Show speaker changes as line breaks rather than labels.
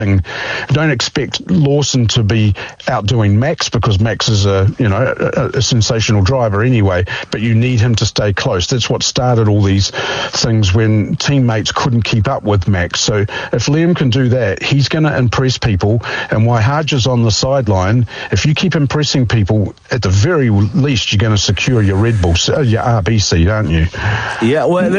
Don't expect Lawson to be outdoing Max, because Max is a sensational driver anyway, but you need him to stay close. That's what started all these things when teammates couldn't keep up with Max. So if Liam can do that, he's going to impress people. And while Hodges on the sideline, if you keep impressing people, at the very least, you're going to secure your Red Bull, your RB seat, aren't you?
Yeah, well,